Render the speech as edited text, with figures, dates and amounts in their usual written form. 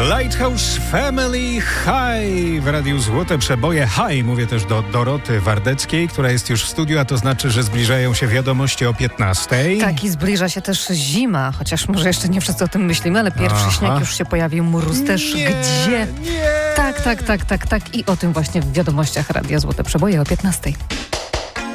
Lighthouse Family High w Radiu Złote Przeboje. Hi, mówię też do Doroty Wardeckiej, która jest już w studiu, a to znaczy, że zbliżają się wiadomości o 15:00. Tak, i zbliża się też zima, chociaż może jeszcze nie wszyscy o tym myślimy, ale pierwszy śnieg już się pojawił, mróz też. Gdzie? Nie. Tak. I o tym właśnie w wiadomościach Radia Złote Przeboje o 15:00.